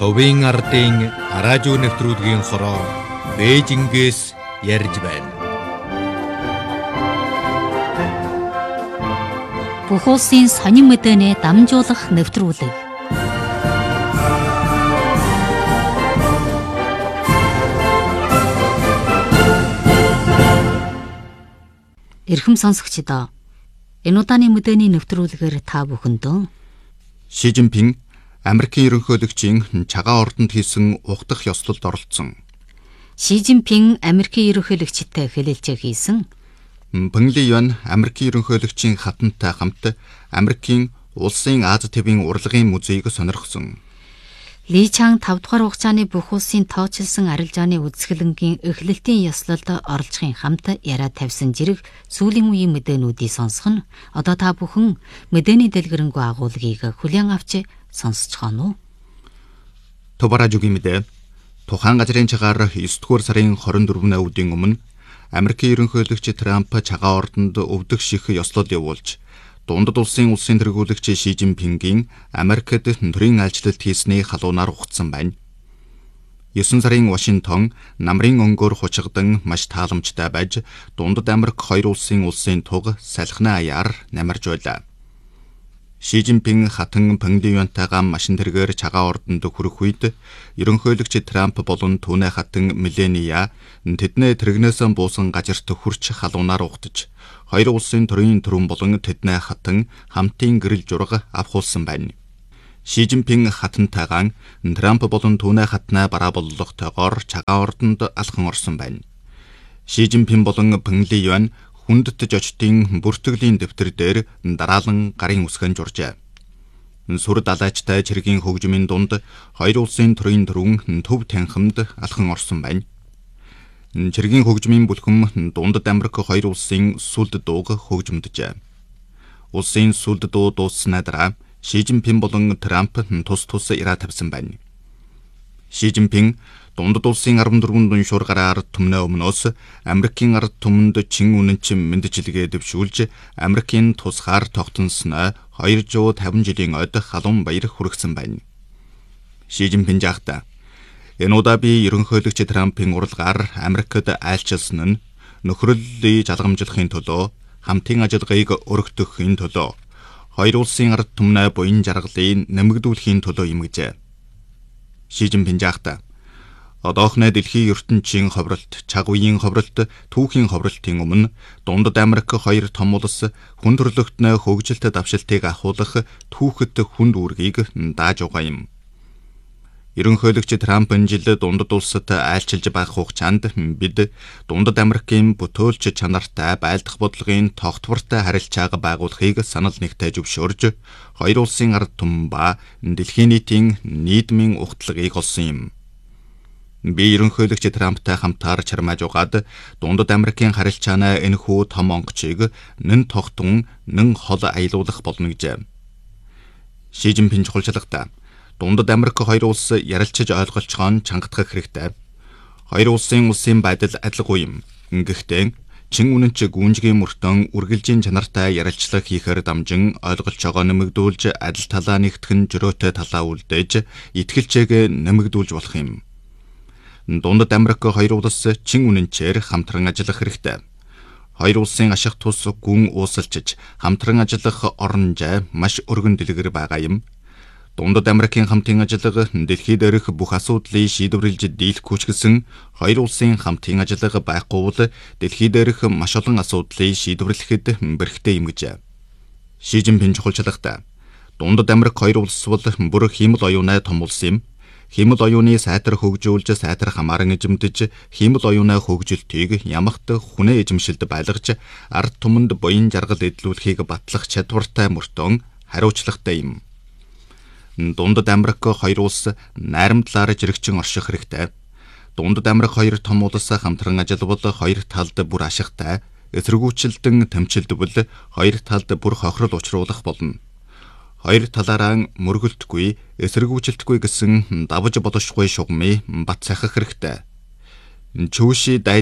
Товын ардын араажуу нэвтрүүлгийн хороо Бээжингээс ярьж байна. Бүх улсын сонин мэдээний дамжуулах нэвтрүүлэг. Эрхэм сонсогчдоо, энэ удааны мэдээний нэвтрүүлгээр та бүхэндөө Ши Жинпин Америкийн ерөнхийлөгчийн цагаан ордонд хийсэн угтах ёслолд оролцсон. Ши Жинпин Америкийн ерөнхийлөгчтэй хэлэлцээ хийсэн. Пэн Ли Юань Америкийн ерөнхийлөгчийн хатантай хамт Америкийн улсын Аз Тэвийн урлагийн музейг сонирхсон. Ли Чан 5 дугаар хугацааны бүх улсын тооцолсон арилжааны үзэсгэлэнгийн эхлэлтийн ёслолд оролцохын хамт яриа тавьсан зэрэг сүүлийн үеийн мэдээнүүдийг сонсох нь одоо та бүхэн мэдээний дэлгэрэнгүй агуулгыг хүлээн авч сонсож байна уу? Товаражугийн мэдээ. Тухайн газрын цагаар 9 дугаар сарын 24-ний өдрийн өмнө Америкийн ерөнхийлөгч Трамп цагаан ордонд өвдөх ших ёслол явуулж, дундад улсын тэргүүлэгч Ши Жинпингийн Америкт төрийн айлчлалт хийсний халуунаар ухацсан байна. 9 сарын Вашингтон намрын өнгөөр хучигдан маш тааламжтай байж, дундад Америк хоёр улсын туг салхины аяар намарж байлаа. Ши Жинпин хатан Пэн Ли Юаньтайгаа машин тэргээр цагаан ордонд хүрэх үед ерөнхийлөгч Трамп болон түүний хатан Мелания тэдний тэрэгнээс буусан газарт хурч халуунаар угтаж, хоёр улсын төрийн түрүүн болон тэдний хатан хамтын гэрэл жураг авахулсан байна. Ши Жинпин хатантайгаа Трамп болон түүний хатнаа бараа боллоготойгоор цагаан ордонд алхан орсон байна. Ши Жинпин болон Пэн Ли Юань хүндэт жочдын бүртгэлийн дэвтэр дээр дараалан гарын үсгэн журжээ. Сүр далайчтай чиргийн хөгжмийн дунд хоёр улсын төрийн түрүүн төв танхимд алхан орсон байна. Чиргийн хөгжмийн бүлхэм дундад Америк хоёр улсын сүлд дууг хөгжмөдөжээ. Улсын сүлд дуу дууссанаа дараа Ши Жинпин болон Трамп тус ираа тавьсан байна. Ши Жинпин дундад улсын 14 дүншур гараа ард түмнээ өмнөөс Америкийн ард түмэнд чин үнэнчин мэдчилгээ дэвшүүлж, Америкийн тусгаар тогтносны 250 жилийн ойд халуун баяр хүргэсэн байна. Ши Жинпин жаахта энэ удаа би ерөнхийлөгч Трампын уралгаар Америкт айлчилсан нь нөхрөллийг жалгамжлахын төлөө, хамтын ажиллагааг өргөдөхийн төлөө, хоёр улсын ард түмнээ буян жаргалыг нэмэгдүүлэхийн төлөө юм гэжээ. Ши Жинпин жаахта одоохны дэлхийн ертөнцийн ховролт, цаг үеийн ховролт, түүхийн ховролтын өмнө дундад Америк хоёр том улс хүн төрлөختний хөгжилт давшилтыг ахуулах түүхэт хүнд үүргийг дааж байгаа юм. Ерөнхийлөгч Трамп энэ жил дундад улсад айлчилж байх хугацаанд бид дундад Америкийн бүтөөлч чанартай байлдах бодлогын тогтвортой харилцааг байгуулахыг санал нэгтээ зөвшөөрж, хоёр улсын ард түмэн ба дэлхийн нийтийн нийгмийн ухтлагыг олсон юм. Би ерөнхийлөгч Трамптай хамтаар чармааж угаад дундад Америкийн харилцааны энэхүү том онгочийг нэн тогтун, нэн хол аялуулах болно гэжээ. Ши Жинпин чухалчлагта дундад Америк хоёр улс ярилцаж ойлголцоогоо чангадах хэрэгтэй. Хоёр улсын байдал адилгүй юм. Гэхдээ чин үнэнч гүнжгийн мөртөн үргэлжийн чанартай ярилцлага хийхээр дамжин ойлголцоогоо нэмэгдүүлж, адил талаа нэгтгэн жөрөөтэй талаа үлдээж, итгэлчээг нэмэгдүүлж болох юм. Дундад Америк хоёр улс чин үнэнчээр хамтран ажиллах хэрэгтэй. Хоёр улсын ашиг тус гүн уусалчиж, хамтран ажиллах оронжай маш өргөн дэлгэр байгаа юм. Дундад Америкийн хамтын ажиллага дэлхий дээрх бүх асуудлыг шийдвэрлэж дийлэхгүй ч гэсэн, хоёр улсын хамтын ажиллага байхгүй бол дэлхий дээрх маш олон асуудлыг шийдвэрлэхэд бэрхтээ юм гэжээ. Ши Жинпин чухалчлагта дундад Америк хоёр улс бол бүр хиймэл оюуны том улс юм. Хиймэл оюуны сайтар хөгжүүлж, сайтар хамааран эзэмдэж, хиймэл оюуны хөгжилтийг ямагт хүнээ эзэмшилд байлгаж, ард түмэнд буян жаргал эдлүүлэхийг батлах чадвартай мөртөн хариуцлагатай юм. Дундад Америк хоёр улс найрамдлаар жирэгчин орших хэрэгтэй. Дундад Америк хоёр том улс хамтран ажиллавал хоёр талд бүр ашигтай, эсэргүүцэлтэн тэмцэлдвэл хоёр талд бүр хохирол учруулах болно. Хоёр талаараа мөргөлтгүй, эсэргүүцэлтгүй гэсэн давж бодошгүй шугамыг бат сахих хэрэгтэй. Чүүши